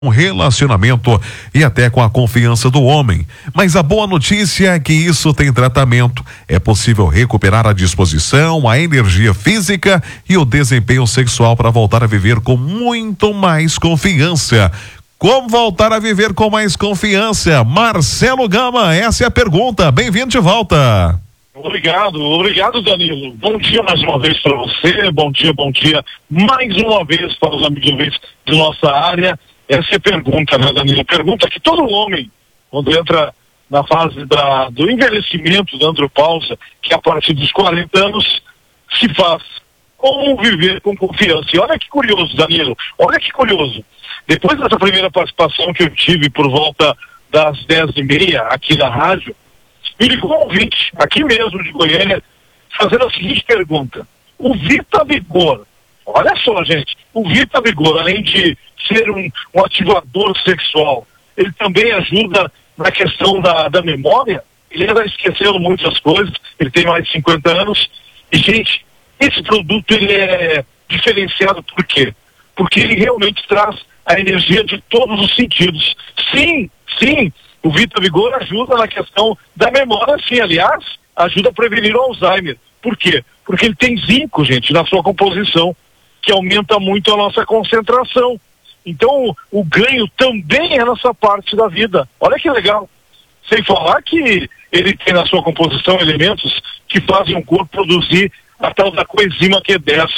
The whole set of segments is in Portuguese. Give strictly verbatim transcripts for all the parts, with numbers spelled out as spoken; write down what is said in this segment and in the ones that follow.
um relacionamento e até com a confiança do homem. Mas a boa notícia é que isso tem tratamento. É possível recuperar a disposição, a energia física e o desempenho sexual para voltar a viver com muito mais confiança. Como voltar a viver com mais confiança? Marcelo Gama, essa é a pergunta. Bem-vindo de volta. Obrigado, obrigado, Danilo. Bom dia mais uma vez para você, bom dia, bom dia mais uma vez para os amigos ouvintes de nossa área. Essa é a pergunta, né, Danilo? Pergunta que todo homem, quando entra na fase da, do envelhecimento, da andropausa, que é a partir dos quarenta anos, se faz. Como viver com confiança? E olha que curioso, Danilo, olha que curioso. Depois dessa primeira participação que eu tive por volta das dez e meia aqui na rádio, me ligou um ouvinte, aqui mesmo de Goiânia, fazendo a seguinte pergunta. O Vita Vigor, olha só, gente, o Vita Vigor, além de ser um, um ativador sexual, ele também ajuda na questão da, da memória. Ele anda esquecendo muitas coisas, ele tem mais de cinquenta anos. E, gente, esse produto ele é diferenciado por quê? Porque ele realmente traz a energia de todos os sentidos. Sim, sim, o Vita Vigor ajuda na questão da memória, sim. Aliás, ajuda a prevenir o Alzheimer. Por quê? Porque ele tem zinco, gente, na sua composição, que aumenta muito a nossa concentração. Então, o ganho também é nessa parte da vida. Olha que legal. Sem falar que ele tem na sua composição elementos que fazem o corpo produzir a tal da coenzima Q dez,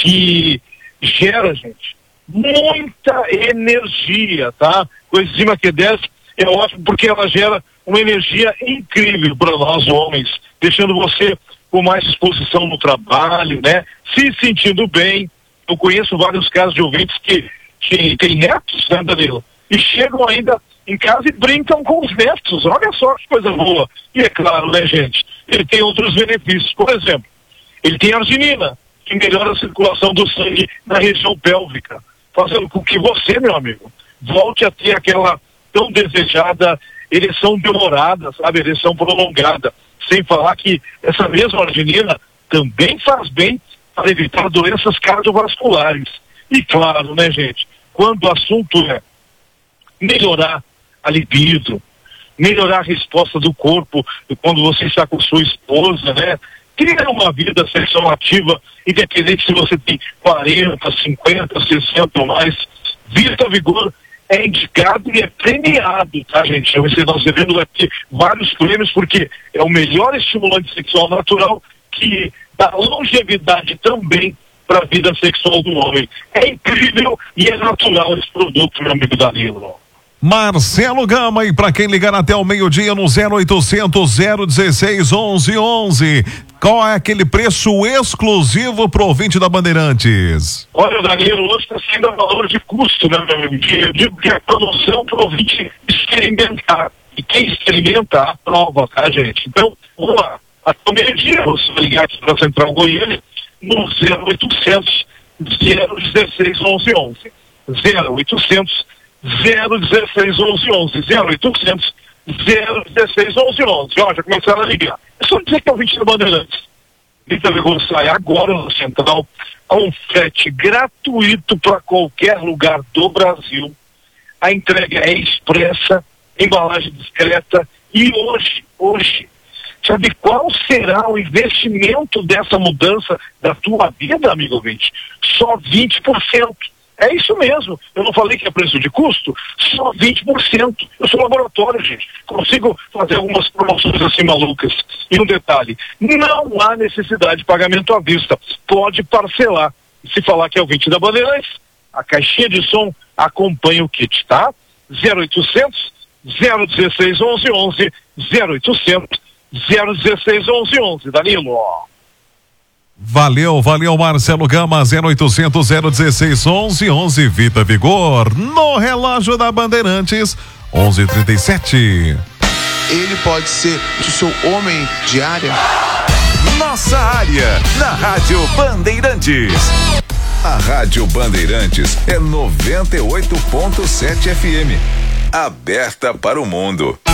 que gera, gente, muita energia, tá? Coenzima Q dez é ótimo porque ela gera uma energia incrível para nós homens, deixando você com mais disposição no trabalho, né? Se sentindo bem. Eu conheço vários casos de ouvintes que que tem netos, né, Danilo? E chegam ainda em casa e brincam com os netos. Olha só que coisa boa. E é claro, né, gente? Ele tem outros benefícios. Por exemplo, ele tem arginina, que melhora a circulação do sangue na região pélvica, fazendo com que você, meu amigo, volte a ter aquela tão desejada ereção demorada, sabe? Ereção prolongada. Sem falar que essa mesma arginina também faz bem para evitar doenças cardiovasculares. E claro, né, gente, quando o assunto é melhorar a libido, melhorar a resposta do corpo quando você está com sua esposa, né, criar uma vida sexual ativa, independente se você tem quarenta, cinquenta, sessenta ou mais, Vita Vigor é indicado e é premiado, tá, gente? Você nós devemos aqui vários prêmios porque é o melhor estimulante sexual natural que dá longevidade também para a vida sexual do homem. É incrível e é natural esse produto, meu amigo Danilo. Marcelo Gama, e para quem ligar até o meio-dia no zero oitocentos, zero dezesseis, onze onze, qual é aquele preço exclusivo pro ouvinte da Bandeirantes? Olha, Danilo, hoje está sendo a valor de custo, né, meu amigo? Eu digo que é promoção pro ouvinte experimentar. E quem experimenta, aprova, tá, gente? Então, vamos lá. Até o meio-dia, você vai ligar aqui para a Central Goiânia no zero oitocentos, zero dezesseis, onze onze. zero oitocentos, zero dezesseis, onze onze. zero oitocentos, zero dezesseis, onze onze. Ó, já começaram a ligar. É só dizer que é o ouvinte da Bandeirantes. Vita Vigor sai agora na Central a um frete gratuito para qualquer lugar do Brasil. A entrega é expressa, embalagem discreta e hoje, hoje, sabe qual será o investimento dessa mudança da tua vida, amigo ouvinte? Só vinte por cento. É isso mesmo. Eu não falei que é preço de custo? Só vinte por cento. Eu sou laboratório, gente. Consigo fazer algumas promoções assim malucas. E um detalhe, não há necessidade de pagamento à vista. Pode parcelar. E se falar que é o ouvinte da Bandeirantes, a caixinha de som acompanha o kit, tá? zero oitocentos, zero dezesseis, onze onze. zero oitocentos, zero dezesseis, onze onze, Danilo. Valeu, valeu, Marcelo Gama, zero oitocentos, zero dezesseis, onze onze, Vita Vigor, no relógio da Bandeirantes, onze e trinta e sete. Ele pode ser o seu homem de área. Nossa área, na Rádio Bandeirantes. A Rádio Bandeirantes é noventa e oito ponto sete F M, aberta para o mundo.